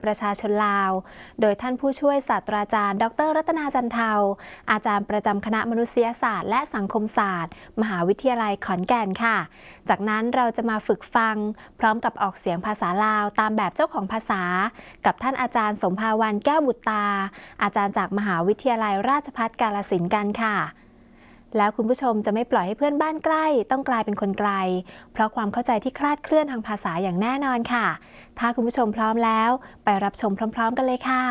ประชาชนลาวโดยท่านผู้ช่วยศาสตราจารย์ดร.รัตนาจันเทาอาจารย์ประจำคณะมนุษยศาสตร์และสังคมศาสตร์มหาวิทยาลัยขอนแก่นค่ะจากนั้นเราจะมาฝึกฟังพร้อมกับออกเสียงภาษาลาวตามแบบเจ้าของภาษากับท่านอาจารย์สมภาวันแก้วบุตรตาอาจารย์จากมหาวิทยาลัยราชภัฏกาฬสินธุ์กันค่ะแล้วคุณผู้ชมจะไม่ปล่อยให้เพื่อนบ้านใกล้ต้องกลายเป็นคนไกลเพราะความเข้าใจที่คลาดเคลื่อนทางภาษาอย่างแน่นอนค่ะถ้าคุณผู้ชมพร้อมแล้วไปรับชมพร้อมๆกันเลยค่ะ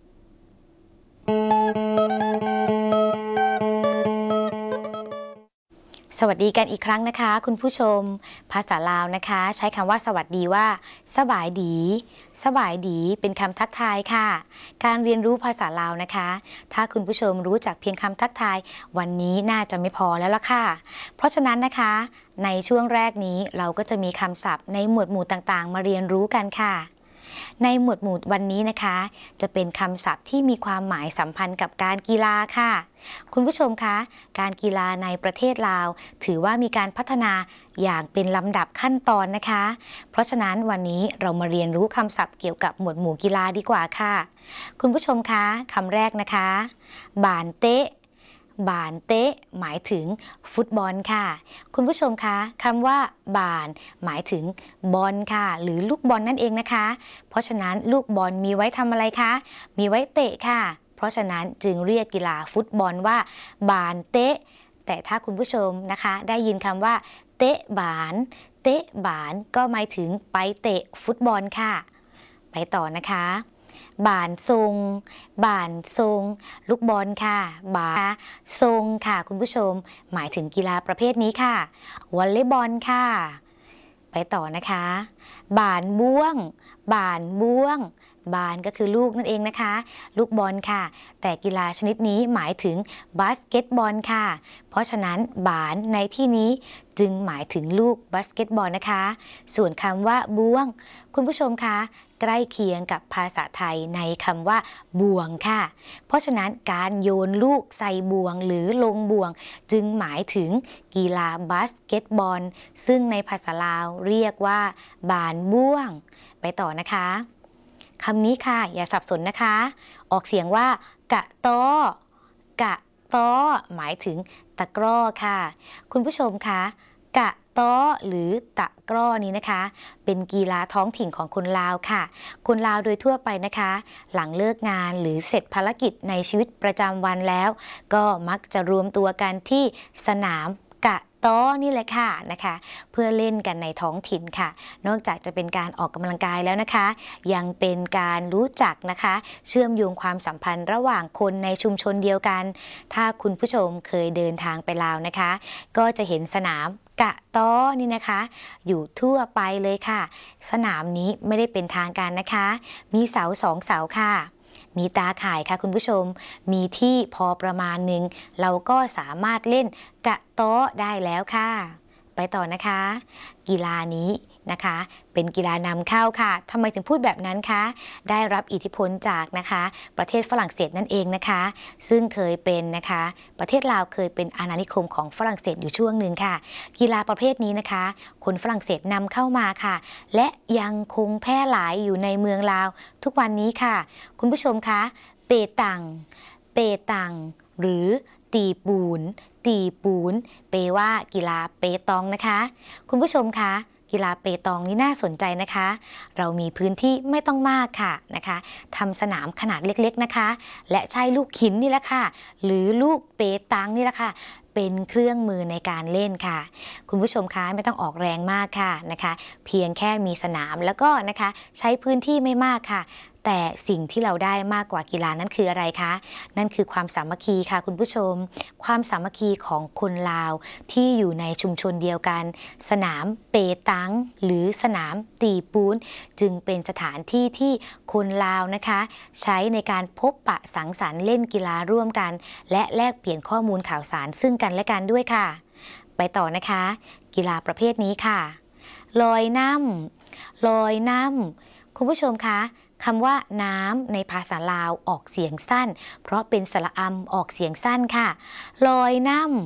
สวัสดีกันอีกครั้งนะคะคุณผู้ชมภาษาลาวนะคะใช้คำว่าสวัสดีว่าสบายดีสบายดีเป็นคำทักทายค่ะการเรียนรู้ภาษาลาวนะคะถ้าคุณผู้ชมรู้จักเพียงคำทักทายวันนี้น่าจะไม่พอแล้วล่ะค่ะเพราะฉะนั้นนะคะในช่วงแรกนี้เราก็จะมีคำศัพท์ในหมวดหมู่ต่างๆมาเรียนรู้กันค่ะในหมวดหมู่วันนี้นะคะจะเป็นคำศัพท์ที่มีความหมายสัมพันธ์กับการกีฬาค่ะคุณผู้ชมคะการกีฬาในประเทศลาวถือว่ามีการพัฒนาอย่างเป็นลำดับขั้นตอนนะคะเพราะฉะนั้นวันนี้เรามาเรียนรู้คำศัพท์เกี่ยวกับหมวดหมู่กีฬาดีกว่าค่ะคุณผู้ชมคะคำแรกนะคะบานเตะบานเตะหมายถึงฟุตบอลค่ะคุณผู้ชมคะคำว่าบานหมายถึงบอลค่ะหรือลูกบอลนั่นเองนะคะเพราะฉะนั้นลูกบอลมีไว้ทำอะไรคะมีไว้เตะค่ะเพราะฉะนั้นจึงเรียกกีฬาฟุตบอลว่าบานเตะแต่ถ้าคุณผู้ชมนะคะได้ยินคำว่าเตะบานเตะบานก็หมายถึงไปเตะฟุตบอลค่ะไปต่อนะคะบ่านทรงบ่านทรงลูกบอลค่ะบ่าทรงค่ะคุณผู้ชมหมายถึงกีฬาประเภทนี้ค่ะวอลเลย์บอลค่ะไปต่อนะคะบ่านบ้วงบ่านบ้วงบานก็คือลูกนั่นเองนะคะลูกบอลค่ะแต่กีฬาชนิดนี้หมายถึงบาสเกตบอลค่ะเพราะฉะนั้นบานในที่นี้จึงหมายถึงลูกบาสเกตบอลนะคะส่วนคำว่าบ้วงคุณผู้ชมคะใกล้เคียงกับภาษาไทยในคำว่าบ่วงค่ะเพราะฉะนั้นการโยนลูกใส่บ่วงหรือลงบ่วงจึงหมายถึงกีฬาบาสเกตบอลซึ่งในภาษาลาวเรียกว่าบานบ้วงไปต่อนะคะคำนี้ค่ะอย่าสับสนนะคะออกเสียงว่ากะต้อกะต้อหมายถึงตะกร้อค่ะคุณผู้ชมคะกะต้อหรือตะกร้อนี้นะคะเป็นกีฬาท้องถิ่นของคนลาวค่ะคนลาวโดยทั่วไปนะคะหลังเลิกงานหรือเสร็จภารกิจในชีวิตประจำวันแล้วก็มักจะรวมตัวกันที่สนามกะต้อนี่แหละค่ะนะคะเพื่อเล่นกันในท้องถิ่นค่ะนอกจากจะเป็นการออกกำลังกายแล้วนะคะยังเป็นการรู้จักนะคะเชื่อมโยงความสัมพันธ์ระหว่างคนในชุมชนเดียวกันถ้าคุณผู้ชมเคยเดินทางไปลาวนะคะก็จะเห็นสนามกะต้อนี่นะคะอยู่ทั่วไปเลยค่ะสนามนี้ไม่ได้เป็นทางการนะคะมีเสา2 เสาค่ะมีตาข่ายค่ะคุณผู้ชมมีที่พอประมาณหนึ่งเราก็สามารถเล่นกะต้อได้แล้วค่ะไปต่อนะคะกีฬานี้นะคะเป็นกีฬานำเข้าค่ะทำไมถึงพูดแบบนั้นคะได้รับอิทธิพลจากนะคะประเทศฝรั่งเศสนั่นเองนะคะซึ่งเคยเป็นนะคะประเทศลาวเคยเป็นอาณานิคมของฝรั่งเศสอยู่ช่วงหนึ่งค่ะกีฬาประเภทนี้นะคะคนฝรั่งเศสนำเข้ามาค่ะและยังคงแพร่หลายอยู่ในเมืองลาวทุกวันนี้ค่ะคุณผู้ชมคะเปตังเปตังหรือตีปูนตีปูนเปว่ากีฬาเปตองนะคะคุณผู้ชมคะกีฬาเปตองนี่น่าสนใจนะคะเรามีพื้นที่ไม่ต้องมากค่ะนะคะทำสนามขนาดเล็กๆนะคะและใช้ลูกหินนี่แหละค่ะหรือลูกเปตังนี่แหละค่ะเป็นเครื่องมือในการเล่นค่ะคุณผู้ชมคะไม่ต้องออกแรงมากค่ะนะคะเพียงแค่มีสนามแล้วก็นะคะใช้พื้นที่ไม่มากค่ะแต่สิ่งที่เราได้มากกว่ากีฬานั้นคืออะไรคะนั่นคือความสามัคคีค่ะคุณผู้ชมความสามัคคีของคนลาวที่อยู่ในชุมชนเดียวกันสนามเปตังหรือสนามตีปูนจึงเป็นสถานที่ที่คนลาวนะคะใช้ในการพบปะสังสรรค์เล่นกีฬาร่วมกันและแลกเปลี่ยนข้อมูลข่าวสารซึ่งกันและกันด้วยค่ะไปต่อนะคะกีฬาประเภทนี้ค่ะลอยน้ำลอยน้ำคุณผู้ชมคะคำว่าน้ำในภาษาลาวออกเสียงสั้นเพราะเป็นสระอำออกเสียงสั้นค่ะลอยน้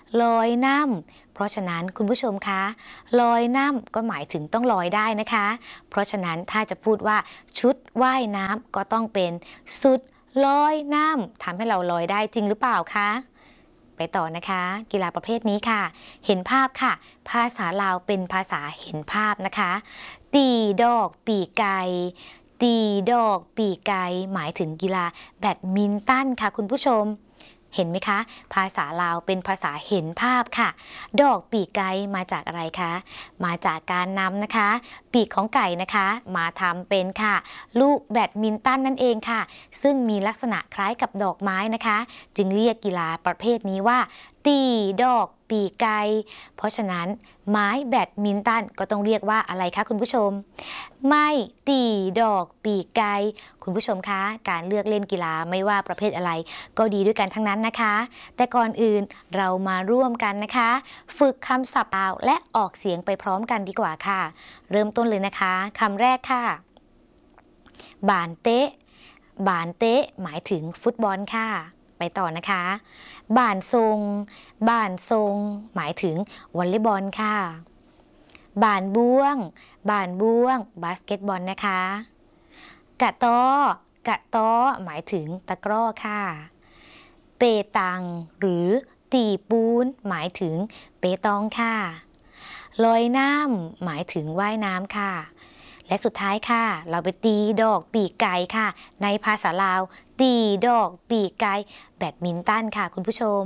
ลอยน้ำเพราะฉะนั้นคุณผู้ชมคะลอยน้ำก็หมายถึงต้องลอยได้นะคะเพราะฉะนั้นถ้าจะพูดว่าชุดว่ายน้ำก็ต้องเป็นสุดลอยน้ำทำให้เราลอยได้จริงหรือเปล่าคะไปต่อนะคะกีฬาประเภทนี้ค่ะเห็นภาพค่ะภาษาลาวเป็นภาษาเห็นภาพนะคะตีดอกปีไก่ตีดอกปีไก่หมายถึงกีฬาแบดมินตันค่ะคุณผู้ชมเห็นไหมคะภาษาลาวเป็นภาษาเห็นภาพค่ะดอกปีกไก่มาจากอะไรคะมาจากการนำนะคะปีกของไก่นะคะมาทำเป็นค่ะลูกแบดมินตันนั่นเองค่ะซึ่งมีลักษณะคล้ายกับดอกไม้นะคะจึงเรียกกีฬาประเภทนี้ว่าตีดอกปีกไก่เพราะฉะนั้นไม้แบดมินตันก็ต้องเรียกว่าอะไรคะคุณผู้ชมไม่ตีดอกปีกไก่คุณผู้ชมคะการเลือกเล่นกีฬาไม่ว่าประเภทอะไรก็ดีด้วยกันทั้งนั้นนะคะแต่ก่อนอื่นเรามาร่วมกันนะคะฝึกคำศัพท์ลาวและออกเสียงไปพร้อมกันดีกว่าค่ะเริ่มต้นเลยนะคะคำแรกค่ะบานเตะบานเตะหมายถึงฟุตบอลค่ะไปต่อนะคะบ่านทรงบ่านทรงหมายถึงวอลเลย์บอลค่ะบ่านบ้วงบ่านบ้วงบาสเกตบอลนะคะกะต้อกะต้อหมายถึงตะกร้อค่ะเปตังหรือตีปูนหมายถึงเปตองค่ะลอยน้ำหมายถึงว่ายน้ำค่ะและสุดท้ายค่ะเราไปตีดอกปีกไก่ค่ะในภาษาลาวตีดอกปีกไก่แบดมินตันค่ะคุณผู้ชม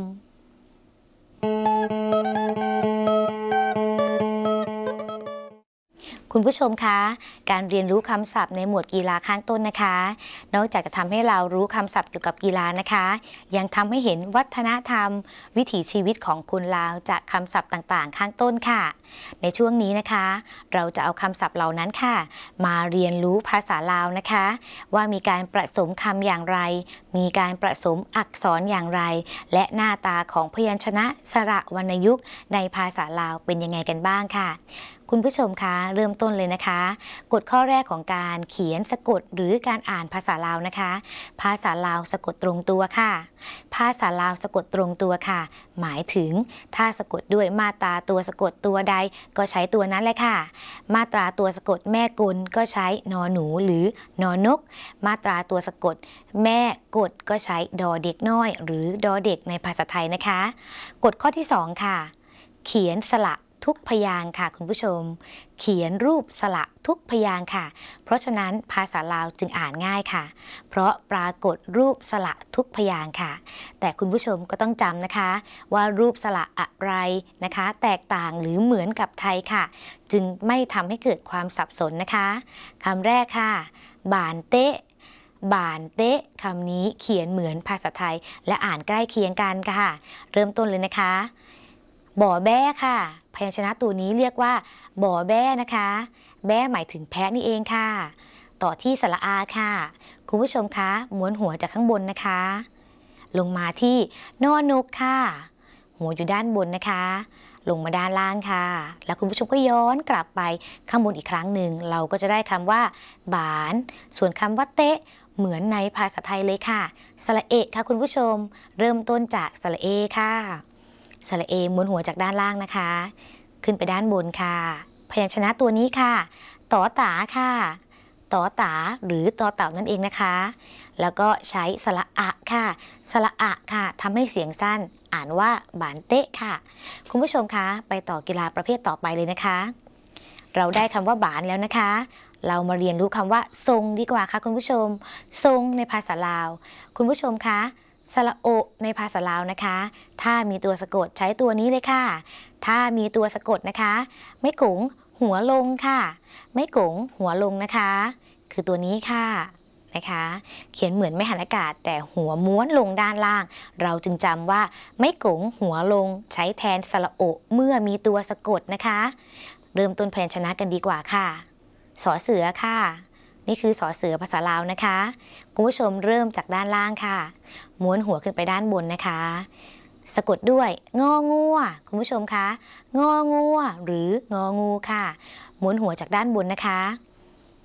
คุณผู้ชมคะการเรียนรู้คำศัพท์ในหมวดกีฬาข้างต้นนะคะนอกจากจะทำให้เรารู้คำศัพท์เกี่ยวกับกีฬานะคะยังทำให้เห็นวัฒนธรรมวิถีชีวิตของคนลาวจากคำศัพท์ต่างๆข้างต้นค่ะในช่วงนี้นะคะเราจะเอาคำศัพท์เหล่านั้นค่ะมาเรียนรู้ภาษาลาวนะคะว่ามีการผสมคำอย่างไรมีการผสมอักษรอย่างไรและหน้าตาของพยัญชนะสระวรรณยุกต์ในภาษาลาวเป็นยังไงกันบ้างค่ะคุณผู้ชมคะเริ่มต้นเลยนะคะกฎข้อแรกของการเขียนสะกดหรือการอ่านภาษาลาวนะคะภาษาลาวสะกดตรงตัวค่ะภาษาลาวสะกดตรงตัวค่ะหมายถึงถ้าสะกดด้วยมาตราตัวสะกดตัวใดก็ใช้ตัวนั้นเลยค่ะมาตราตัวสะกดแม่กลก็ใช้นอหนูหรือนอนกมาตราตัวสะกดแม่กดก็ใช้ดอเด็กน้อยหรือดอเด็กในภาษาไทยนะคะกฎข้อที่2ค่ะเขียนสระทุกพยางค์ค่ะคุณผู้ชมเขียนรูปสระทุกพยางค์ค่ะเพราะฉะนั้นภาษาลาวจึงอ่านง่ายค่ะเพราะปรากฏรูปสระทุกพยางค์ค่ะแต่คุณผู้ชมก็ต้องจำนะคะว่ารูปสระอะไรนะคะแตกต่างหรือเหมือนกับไทยค่ะจึงไม่ทำให้เกิดความสับสนนะคะคำแรกค่ะบ่านเตะบ่านเตะคำนี้เขียนเหมือนภาษาไทยและอ่านใกล้เคียงกันค่ะเริ่มต้นเลยนะคะบ่อแบ้ค่ะพยัญชนะตัวนี้เรียกว่าบ่อแบ้นะคะแบ้หมายถึงแพะนี่เองค่ะต่อที่สระอาค่ะคุณผู้ชมคะม้วนหัวจากข้างบนนะคะลงมาที่นอนกค่ะหัวอยู่ด้านบนนะคะลงมาด้านล่างค่ะแล้วคุณผู้ชมก็ย้อนกลับไปข้างบนอีกครั้งหนึ่งเราก็จะได้คำว่าบานส่วนคำว่าเตะเหมือนในภาษาไทยเลยค่ะสระเอะค่ะคุณผู้ชมเริ่มต้นจากสระเอค่ะสระเอม้วนหัวจากด้านล่างนะคะขึ้นไปด้านบนค่ะพยัญชนะตัวนี้ค่ะตอตาค่ะตอตาหรือตอเต่านั่นเองนะคะแล้วก็ใช้สระอะค่ะสระอะค่ะทำให้เสียงสั้นอ่านว่าบานเตะค่ะคุณผู้ชมคะไปต่อกีฬาประเภทต่อไปเลยนะคะเราได้คำว่าบานแล้วนะคะเรามาเรียนรู้คำว่าทรงดีกว่าค่ะคุณผู้ชมทรงในภาษาลาวคุณผู้ชมคะสระโอในภาษาลาวนะคะถ้ามีตัวสะกดใช้ตัวนี้เลยค่ะถ้ามีตัวสะกดนะคะไม่กุ๋งหัวลงค่ะไม่กุ๋งหัวลงนะคะคือตัวนี้ค่ะนะคะเขียนเหมือนไม่หันอากาศแต่หัวม้วนลงด้านล่างเราจึงจำว่าไม่กุ๋งหัวลงใช้แทนสระโอเมื่อมีตัวสะกดนะคะเริ่มต้นพยัญชนะกันดีกว่าค่ะสอเสือค่ะนี่คือสอเสือภาษาลาวนะคะคุณผู้ชมเริ่มจากด้านล่างค่ะม้วนหัวขึ้นไปด้านบนนะคะสะกดด้วยงองัวคุณผู้ชมคะงองัวหรืององูค่ะม้วนหัวจากด้านบนนะคะ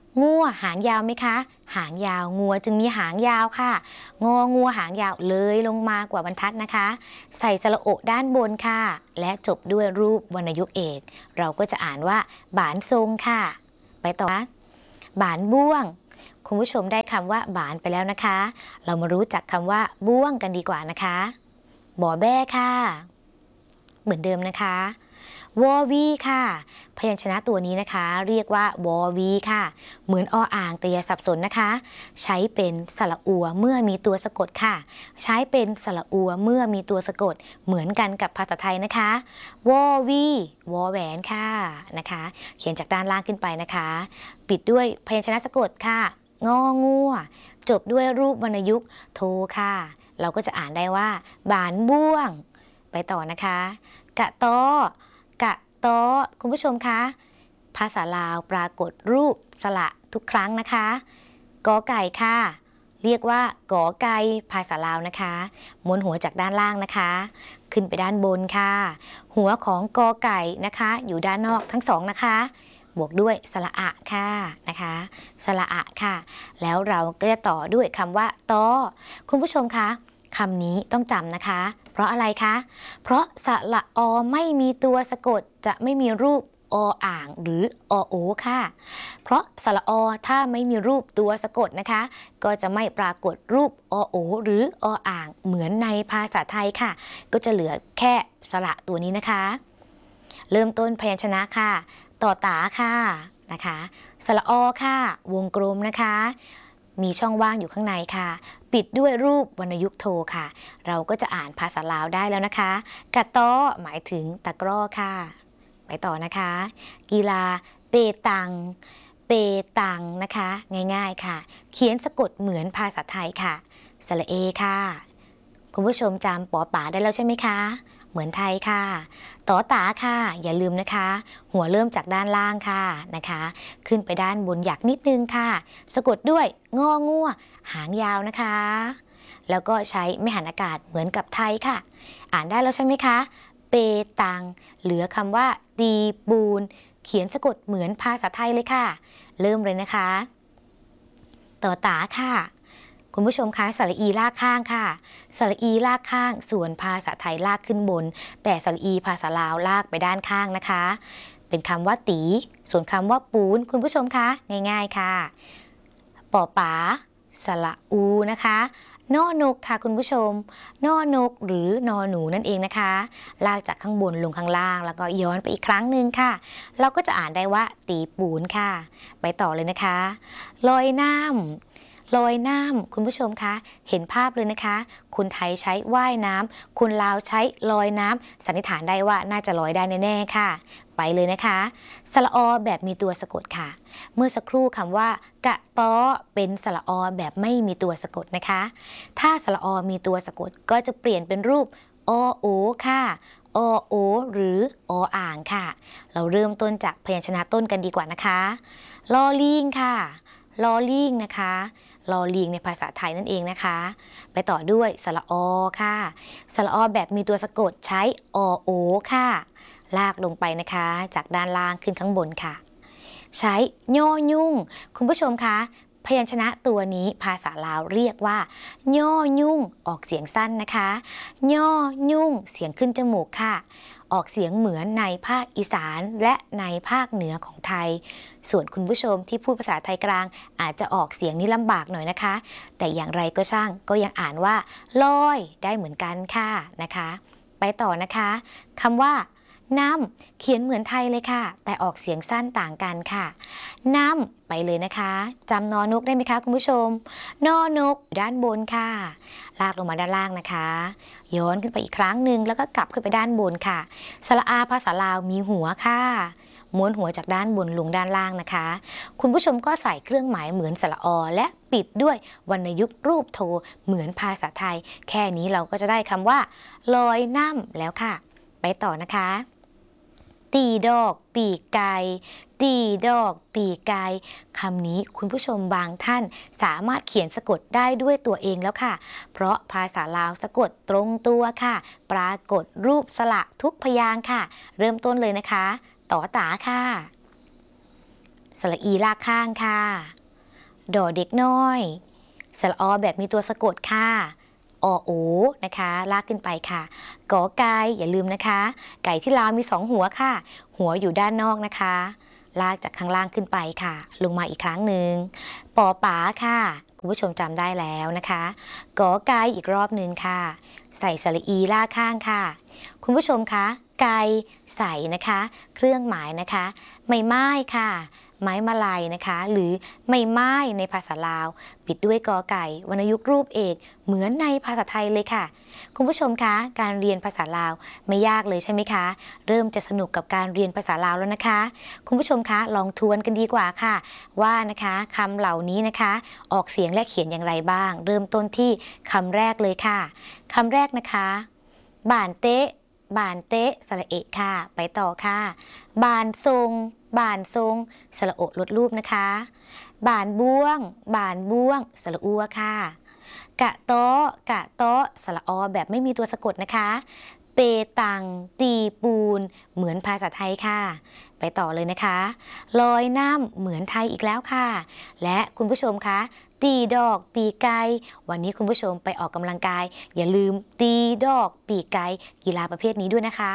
งัวหางยาวไหมคะหางยาวงัวจึงมีหางยาวค่ะงองัวหางยาวเลยลงมากว่าบรรทัดนะคะใส่สระโอะด้านบนค่ะและจบด้วยรูปวรรณยุกต์เอกเราก็จะอ่านว่าบานทรงค่ะไปต่อบานบ้วงคุณผู้ชมได้คำว่าบานไปแล้วนะคะเรามารู้จักคำว่าบ้วงกันดีกว่านะคะบ่อแบ้ค่ะเหมือนเดิมนะคะวอวีค่ะพยัญชนะตัวนี้นะคะเรียกว่าวอวีค่ะเหมือนอ่างแต่อย่าสับสนนะคะใช้เป็นสระอัวเมื่อมีตัวสะกดค่ะใช้เป็นสระอัวเมื่อมีตัวสะกดเหมือนกันกับภาษาไทยนะคะวอวีวอแหวนค่ะนะคะเขียนจากด้านล่างขึ้นไปนะคะปิดด้วยพยัญชนะสะกดค่ะงองัวจบด้วยรูปวรรณยุกต์โทค่ะเราก็จะอ่านได้ว่าบานบ้วงไปต่อนะคะกะตอกะตอคุณผู้ชมคะภาษาลาวปรากฏรูปสระทุกครั้งนะคะกอไก่ค่ะเรียกว่ากอไก่ภาษาลาวนะคะม้วนหัวจากด้านล่างนะคะขึ้นไปด้านบนค่ะหัวของกอไก่นะคะอยู่ด้านนอกทั้งสองนะคะบวกด้วยสระอะค่ะนะคะสระอะค่ะแล้วเราก็จะต่อด้วยคำว่าตอคุณผู้ชมคะคำนี้ต้องจำนะคะเพราะอะไรคะเพราะสระอไม่มีตัวสะกดจะไม่มีรูปอ่างหรือโอค่ะเพราะสระอถ้าไม่มีรูปตัวสะกดนะคะก็จะไม่ปรากฏรูปโอหรืออ่างเหมือนในภาษาไทยค่ะก็จะเหลือแค่สระตัวนี้นะคะเริ่มต้นพยัญชนะค่ะต่อตาค่ะนะคะสระอค่ะวงกลมนะคะมีช่องว่างอยู่ข้างในค่ะปิดด้วยรูปวรรณยุกต์โทค่ะเราก็จะอ่านภาษาลาวได้แล้วนะคะกะต้อหมายถึงตะกร้อค่ะไปต่อนะคะกีฬาเปตังเปตังนะคะง่ายๆค่ะเขียนสะกดเหมือนภาษาไทยค่ะสระเอค่ะคุณผู้ชมจำปอป๋าได้แล้วใช่ไหมคะเหมือนไทยค่ะต่อตาค่ะอย่าลืมนะคะหัวเริ่มจากด้านล่างค่ะนะคะขึ้นไปด้านบนหยักนิดนึงค่ะสะกดด้วยงองัวหางยาวนะคะแล้วก็ใช้ไม่หันอากาศเหมือนกับไทยค่ะอ่านได้แล้วใช่ไหมคะเปตังเหลือคำว่าตีปูนเขียนสะกดเหมือนภาษาไทยเลยค่ะเริ่มเลยนะคะต่อตาค่ะคุณผู้ชมคะสระอีลากข้างค่ะสระอีลากข้างส่วนภาษาไทยลากขึ้นบนแต่สระอีภาษาลาวลากไปด้านข้างนะคะเป็นคำว่าตีส่วนคำว่าปูนคุณผู้ชมคะง่ายๆค่ะปอป๋าสระอูนะคะนอนกค่ะคุณผู้ชมนอนกหรือนอหนูนั่นเองนะคะลากจากข้างบนลงข้างล่างแล้วก็ย้อนไปอีกครั้งหนึ่งค่ะเราก็จะอ่านได้ว่าตีปูนค่ะไปต่อเลยนะคะลอยน้ำลอยน้ำคุณผู้ชมคะเห็นภาพเลยนะคะคนไทยใช้ว่ายน้ำคนลาวใช้ลอยน้ำสันนิษฐานได้ว่าน่าจะลอยได้แน่ๆค่ะไปเลยนะคะสระอแบบมีตัวสะกดค่ะเมื่อสักครู่คำว่ากะต้อเป็นสระอแบบไม่มีตัวสะกดนะคะถ้าสระอมีตัวสะกดก็จะเปลี่ยนเป็นรูปโอค่ะโอหรืออ่างค่ะเราเริ่มต้นจากพยัญชนะต้นกันดีกว่านะคะลอลิงค่ะลอลิงนะคะลอลิงในภาษาไทยนั่นเองนะคะไปต่อด้วยสระอค่ะสระอแบบมีตัวสะกดใช้โอค่ะลากลงไปนะคะจากด้านล่างขึ้นข้างบนค่ะใช้ย่อยุ่งคุณผู้ชมคะพยัญชนะตัวนี้ภาษาลาวเรียกว่าย่อยุ่งออกเสียงสั้นนะคะย่อยุ่งเสียงขึ้นจมูกค่ะออกเสียงเหมือนในภาคอีสานและในภาคเหนือของไทยส่วนคุณผู้ชมที่พูดภาษาไทยกลางอาจจะออกเสียงนี้ลำบากหน่อยนะคะแต่อย่างไรก็ช่างก็ยังอ่านว่าลอยได้เหมือนกันค่ะนะคะไปต่อนะคะคำว่าน้ำเขียนเหมือนไทยเลยค่ะแต่ออกเสียงสั้นต่างกันค่ะน้ำไปเลยนะคะจำนอนกได้ไหมคะคุณผู้ชมนอนกด้านบนค่ะลากลงมาด้านล่างนะคะย้อนขึ้นไปอีกครั้งหนึ่งแล้วก็กลับขึ้นไปด้านบนค่ะสระอาภาษาลาวมีหัวค่ะม้วนหัวจากด้านบนลงด้านล่างนะคะคุณผู้ชมก็ใส่เครื่องหมายเหมือนสระอและปิดด้วยวรรณยุกต์รูปโทเหมือนภาษาไทยแค่นี้เราก็จะได้คำว่าลอยน้ำแล้วค่ะไปต่อนะคะตีดอกปีกไก่ตีดอกปีกไก่คำนี้คุณผู้ชมบางท่านสามารถเขียนสะกดได้ด้วยตัวเองแล้วค่ะเพราะภาษาลาวสะกดตรงตัวค่ะปรากฏรูปสระทุกพยางค์ค่ะเริ่มต้นเลยนะคะต่อตาค่ะสระอีลากข้างค่ะดอเด็กน้อยสระอแบบมีตัวสะกดค่ะอโอนะคะลากขึ้นไปค่ะกอไก่อย่าลืมนะคะไก่ที่ลาวมี2หัวค่ะหัวอยู่ด้านนอกนะคะลากจากข้างล่างขึ้นไปค่ะลงมาอีกครั้งหนึ่งปอป๋าค่ะคุณผู้ชมจำได้แล้วนะคะกอไก่อีกรอบหนึ่งค่ะใส่สระอีลากข้างค่ะคุณผู้ชมคะไก่ใส่นะคะเครื่องหมายนะคะไม่ไม้ค่ะไม้มาลัยนะคะหรือไม่ไม้ในภาษาลาวปิดด้วยกอไก่วรรณยุกต์รูปเอกเหมือนในภาษาไทยเลยค่ะคุณผู้ชมคะการเรียนภาษาลาวไม่ยากเลยใช่ไหมคะเริ่มจะสนุกกับการเรียนภาษาลาวแล้วนะคะคุณผู้ชมคะลองทวนกันดีกว่าค่ะว่านะคะคำเหล่านี้นะคะออกเสียงและเขียนอย่างไรบ้างเริ่มต้นที่คำแรกเลยค่ะคำแรกนะคะบ่านเตะบานเตะสระเอะค่ะไปต่อค่ะบานทรงบานทรงสระโอะลดรูปนะคะบานบ้วงบานบ้วงสระอัวค่ะกะโตะกะโตะสระอแบบไม่มีตัวสะกดนะคะเปตังตีปูนเหมือนภาษาไทยค่ะไปต่อเลยนะคะลอยน้ำเหมือนไทยอีกแล้วค่ะและคุณผู้ชมคะตีดอกปีกไก่วันนี้คุณผู้ชมไปออกกำลังกายอย่าลืมตีดอกปีกไก่กีฬาประเภทนี้ด้วยนะคะ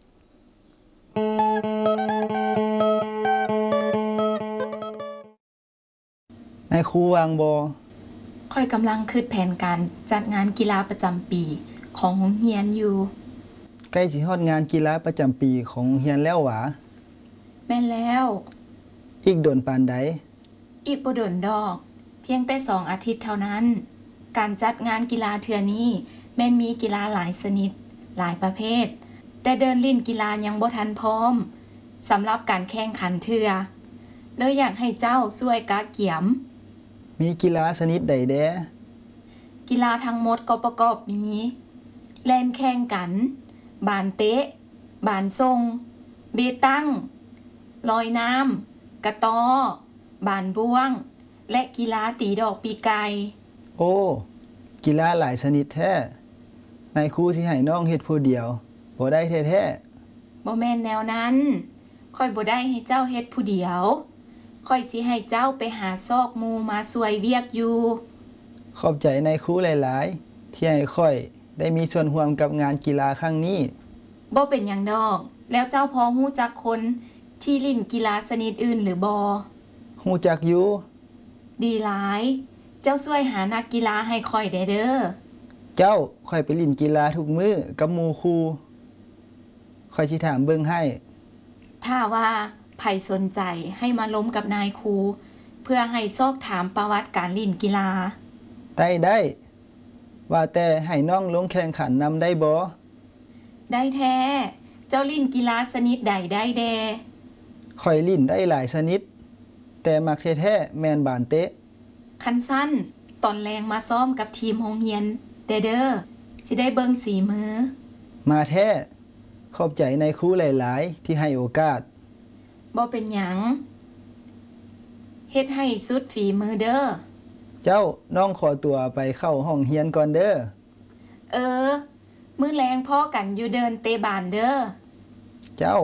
นายครูวางบอค่อยกำลังคิดแผนการจัดงานกีฬาประจำปีของโรงเรียนอยู่ใกล้สิฮอดงานกีฬาประจำปีของโรงเรียนแล้วหวาแม่นแล้วอีกโดนปานใดอีกบ่โดนดอกเพียงแต่2 อาทิตย์เท่านั้นการจัดงานกีฬาเทื่อนี้แม่นมีกีฬาหลายชนิดหลายประเภทแต่เดินลิ่นกีฬายังบ่ทันพร้อมสำหรับการแข่งขันเทื่อเลยอยากให้เจ้าช่วยกะเกี่ยมมีกีฬาชนิดใดแดกีฬาทั้งหมดก็ประกอบมีแล่นแข่งกันบานเตะบานทรงเบตั้งลอยน้ำกะตอบานบ้วงและกีฬาตีดอกปีไก่โอ้กีฬาหลายชนิดแท้นายครูสิให้น้องเฮ็ดผู้เดียวบ่ได้แท้ๆบ่แม่นแนวนั้นค่อยบ่ได้ให้เจ้าเฮ็ดผู้เดียวค่อยสิให้เจ้าไปหาซอกหมู่มาช่วยเวียกอยู่ขอบใจนายครูหลายๆที่ให้ค่อยได้มีส่วนร่วมกับงานกีฬาครั้งนี้บ่เป็นหยังดอกแล้วเจ้าพอฮู้จักคนที่เล่นกีฬาชนิดอื่นหรือบ่ฮู้จักอยู่ดีหลายเจ้าช่วยหานักกีฬาให้ค่อยได้เด้อเจ้าค่อยไปเล่นกีฬาทุกมื้อกับหมู่ครูค่อยสิถามเบิ่งให้ถ้าว่าไผสนใจให้มาล้มกับนายครูเพื่อให้ซอกถามประวัติการเล่นกีฬาได้ว่าแต่ให้น้องลงแข่งขันนำได้บ่ได้แท้เจ้าลิ่นกีฬาชนิดใดได้แดข่อยลิ่นได้หลายชนิดแต่มักแท้ๆแม่นบานเตะคันสั้นตอนแรงมาซ้อมกับทีมโรงเรียนเด้อสิได้เบิ่งสีมือมาแท้ขอบใจนายครูหลายๆที่ให้โอกาสบ่เป็นหยังเฮ็ดให้สุดฝีมือเด้อเจ้าน้องขอตัวไปเข้าห้องเรียนก่อนเด้อมื้อแลงพ่อกันอยู่เดินเตะบานเด้อเจ้า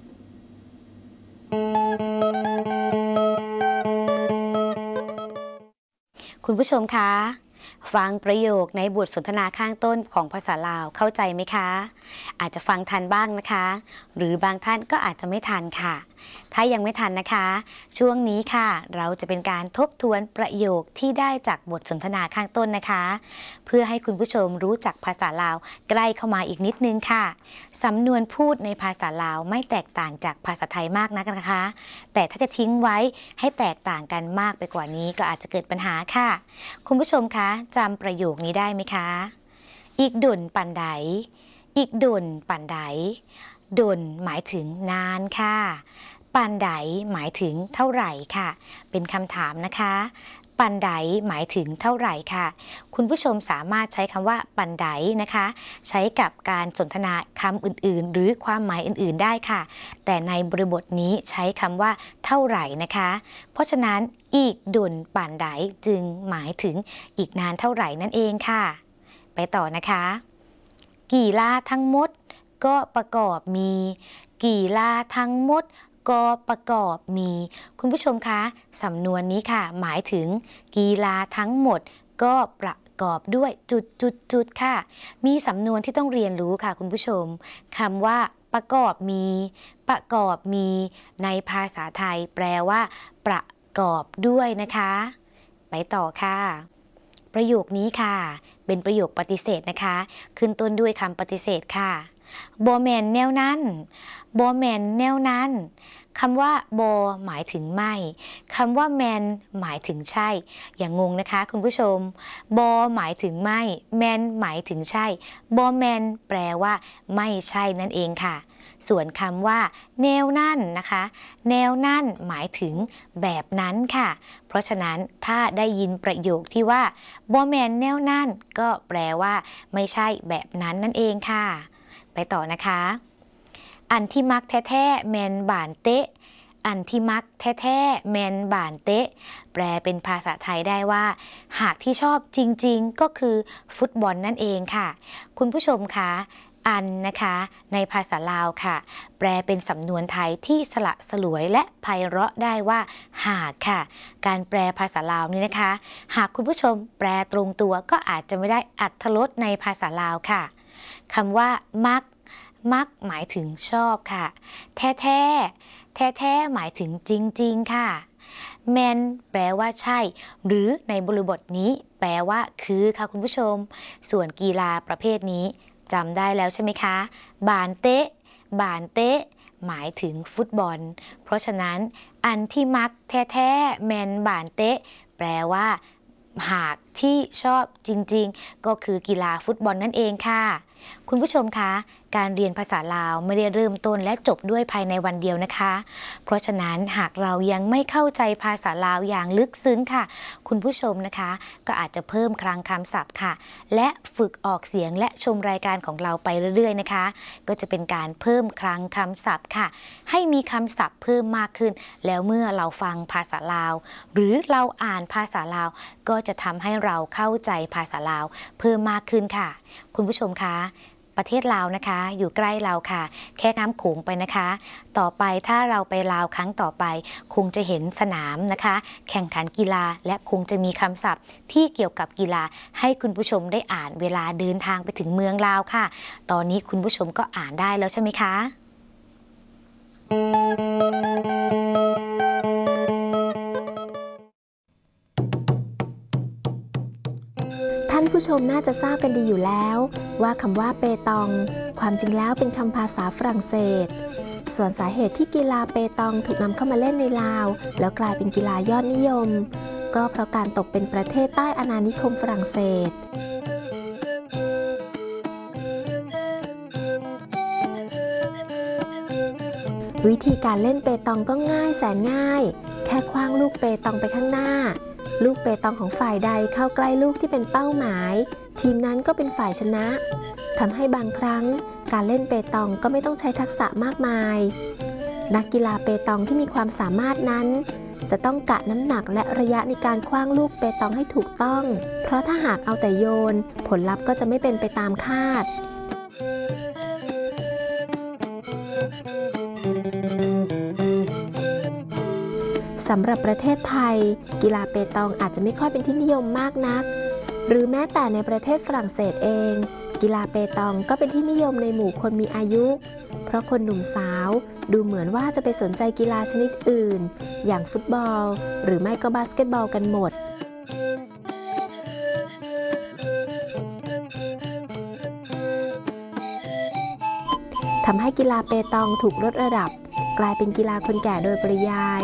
คุณผู้ชมคะฟังประโยคในบทสนทนาข้างต้นของภาษาลาวเข้าใจไหมคะอาจจะฟังทันบ้างนะคะหรือบางท่านก็อาจจะไม่ทันค่ะถ้ายังไม่ทันนะคะช่วงนี้ค่ะเราจะเป็นการทบทวนประโยคที่ได้จากบทสนทนาข้างต้นนะคะเพื่อให้คุณผู้ชมรู้จักภาษาลาวใกล้เข้ามาอีกนิดนึงค่ะสำนวนพูดในภาษาลาวไม่แตกต่างจากภาษาไทยมากนักนะคะแต่ถ้าจะทิ้งไว้ให้แตกต่างกันมากไปกว่านี้ก็อาจจะเกิดปัญหาค่ะคุณผู้ชมคะจำประโยคนี้ได้ไหมคะอีกดุ่นปันไดอีกดุ่นปันไดดุ่นหมายถึงนานค่ะปันไดหมายถึงเท่าไหร่ค่ะเป็นคำถามนะคะปันไดหมายถึงเท่าไหร่ค่ะคุณผู้ชมสามารถใช้คำว่าปันไดนะคะใช้กับการสนทนาคำอื่นๆหรือความหมายอื่นๆได้ค่ะแต่ในบริบทนี้ใช้คำว่าเท่าไหร่นะคะเพราะฉะนั้นอีกดุ่นปันไดจึงหมายถึงอีกนานเท่าไหร่นั่นเองค่ะไปต่อนะคะกีฬาทั้งหมดก็ประกอบมีกีฬาทั้งหมดก็ประกอบมีคุณผู้ชมคะสำนวนนี้ค่ะหมายถึงกีฬาทั้งหมดก็ประกอบด้วยจุดค่ะมีสำนวนที่ต้องเรียนรู้ค่ะคุณผู้ชมคำว่าประกอบมีในภาษาไทยแปลว่าประกอบด้วยนะคะไปต่อค่ะประโยคนี้ค่ะเป็นประโยคปฏิเสธนะคะขึ้นต้นด้วยคำปฏิเสธค่ะบ่แม่นแนวนั้นบ่แม่นแนวนั้นคำว่าบ่หมายถึงไม่คำว่าแมนหมายถึงใช่อย่างงงนะคะคุณผู้ชมบ่หมายถึงไม่แมนหมายถึงใช่บ่แมนแปลว่าไม่ใช่นั่นเองค่ะส่วนคำว่าแนวนั่นนะคะแนวนั่นหมายถึงแบบนั้นค่ะเพราะฉะนั้นถ้าได้ยินประโยคที่ว่าบ่แม่นแนวนั่นก็แปลว่าไม่ใช่แบบนั้นนั่นเองค่ะไปต่อนะคะอันที่มักแท้ๆแมนบ่านเตะอันที่มักแท้ๆแมนบ่านเตะแปลเป็นภาษาไทยได้ว่าหากที่ชอบจริงๆก็คือฟุตบอลนั่นเองค่ะคุณผู้ชมคะอันนะคะในภาษาลาวค่ะแปลเป็นสำนวนไทยที่สละสลวยและไพเราะได้ว่าหากค่ะการแปลภาษาลาวนี้นะคะหากคุณผู้ชมแปลตรงตัวก็อาจจะไม่ได้อรรถรสในภาษาลาวค่ะคำว่ามักหมายถึงชอบค่ะแท้หมายถึงจริงๆค่ะแมนแปลว่าใช่หรือในบริบทนี้แปลว่าคือค่ะคุณผู้ชมส่วนกีฬาประเภทนี้จำได้แล้วใช่ไหมคะบ่านเตะหมายถึงฟุตบอลเพราะฉะนั้นอันที่มักแท้แมนบ่านเตะแปลว่าหากที่ชอบจริงๆก็คือกีฬาฟุตบอลนั่นเองค่ะคุณผู้ชมคะการเรียนภาษาลาวไม่ได้เริ่มต้นและจบด้วยภายในวันเดียวนะคะเพราะฉะนั้นหากเรายังไม่เข้าใจภาษาลาวอย่างลึกซึ้งค่ะคุณผู้ชมนะคะก็อาจจะเพิ่มคลังคำศัพท์ค่ะและฝึกออกเสียงและชมรายการของเราไปเรื่อยๆนะคะก็จะเป็นการเพิ่มคลังคำศัพท์ค่ะให้มีคำศัพท์เพิ่มมากขึ้นแล้วเมื่อเราฟังภาษาลาวหรือเราอ่านภาษาลาวก็จะทำให้เราเข้าใจภาษาลาวเพิ่มมากขึ้นค่ะคุณผู้ชมคะประเทศลาวนะคะอยู่ใกล้เราค่ะแค่น้ำโขงไปนะคะต่อไปถ้าเราไปลาวครั้งต่อไปคงจะเห็นสนามนะคะแข่งขันกีฬาและคงจะมีคำศัพท์ที่เกี่ยวกับกีฬาให้คุณผู้ชมได้อ่านเวลาเดินทางไปถึงเมืองลาวค่ะตอนนี้คุณผู้ชมก็อ่านได้แล้วใช่ไหมคะท่านผู้ชมน่าจะทราบกันดีอยู่แล้วว่าคำว่าเปตองความจริงแล้วเป็นคำภาษาฝรั่งเศสส่วนสาเหตุที่กีฬาเปตองถูกนำเข้ามาเล่นในลาวแล้วกลายเป็นกีฬายอดนิยมก็เพราะการตกเป็นประเทศใต้อาณานิคมฝรั่งเศสวิธีการเล่นเปตองก็ง่ายแสนง่ายแค่ขว้างลูกเปตองไปข้างหน้าลูกเปตองของฝ่ายใดเข้าใกล้ลูกที่เป็นเป้าหมายทีมนั้นก็เป็นฝ่ายชนะทำให้บางครั้งการเล่นเปตองก็ไม่ต้องใช้ทักษะมากมายนักกีฬาเปตองที่มีความสามารถนั้นจะต้องกะน้ำหนักและระยะในการขว้างลูกเปตองให้ถูกต้องเพราะถ้าหากเอาแต่โยนผลลัพธ์ก็จะไม่เป็นไปตามคาดสำหรับประเทศไทยกีฬาเปตองอาจจะไม่ค่อยเป็นที่นิยมมากนักหรือแม้แต่ในประเทศฝรั่งเศสเองกีฬาเปตองก็เป็นที่นิยมในหมู่คนมีอายุเพราะคนหนุ่มสาวดูเหมือนว่าจะไปสนใจกีฬาชนิดอื่นอย่างฟุตบอลหรือไม่ก็บาสเกตบอลกันหมดทำให้กีฬาเปตองถูกลดระดับกลายเป็นกีฬาคนแก่โดยปริยาย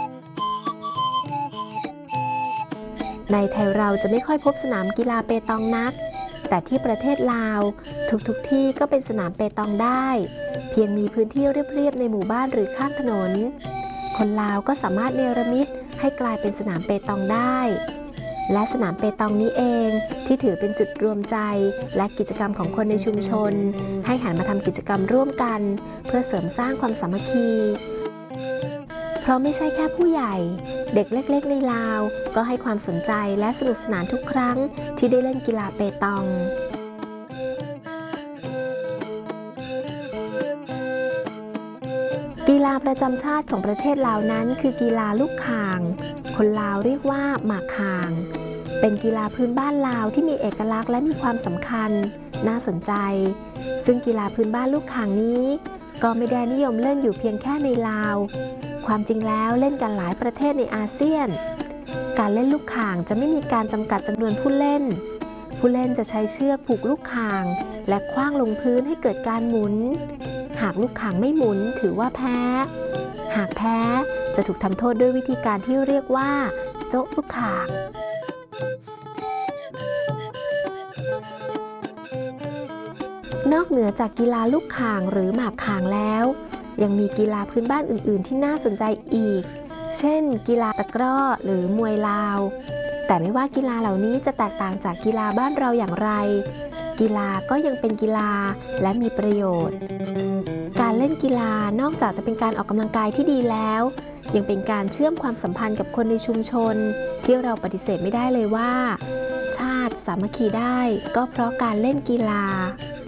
ในไทยเราจะไม่ค่อยพบสนามกีฬาเปตองนักแต่ที่ประเทศลาวทุกที่ก็เป็นสนามเปตองได้เพียงมีพื้นที่เรียบๆในหมู่บ้านหรือข้างถนนคนลาวก็สามารถเนรมิตให้กลายเป็นสนามเปตองได้และสนามเปตองนี้เองที่ถือเป็นจุดรวมใจและกิจกรรมของคนในชุมชนให้หันมาทำกิจกรรมร่วมกันเพื่อเสริมสร้างความสามัคคีเพราะไม่ใช่แค่ผู้ใหญ่เด็กเล็กๆในลาวก็ให้ความสนใจและสนุกสนานทุกครั้งที่ได้เล่นกีฬาเปตองกีฬาประจำชาติของประเทศลาวนั้นคือกีฬาลูกข่างคนลาวเรียกว่าหมากข่างเป็นกีฬาพื้นบ้านลาวที่มีเอกลักษณ์และมีความสำคัญน่าสนใจซึ่งกีฬาพื้นบ้านลูกข่างนี้ก็ไม่ได้นิยมเล่นอยู่เพียงแค่ในลาวความจริงแล้วเล่นกันหลายประเทศในอาเซียนการเล่นลูกข่างจะไม่มีการจำกัดจำนวนผู้เล่นจะใช้เชือกผูกลูกข่างและขว้างลงพื้นให้เกิดการหมุนหากลูกข่างไม่หมุนถือว่าแพ้หากแพ้จะถูกทำโทษด้วยวิธีการที่เรียกว่าโจ๊ะลูกข่างนอกเหนือจากกีฬาลูกข่างหรือหมากข่างแล้วยังมีกีฬาพื้นบ้านอื่นๆที่น่าสนใจอีกเช่นกีฬาตะกร้อหรือมวยลาวแต่ไม่ว่ากีฬาเหล่านี้จะแตกต่างจากกีฬาบ้านเราอย่างไรกีฬาก็ยังเป็นกีฬาและมีประโยชน์การเล่นกีฬานอกจากจะเป็นการออกกำลังกายที่ดีแล้วยังเป็นการเชื่อมความสัมพันธ์กับคนในชุมชนที่เราปฏิเสธไม่ได้เลยว่าชาติสามัคคีได้ก็เพราะการเล่นกีฬา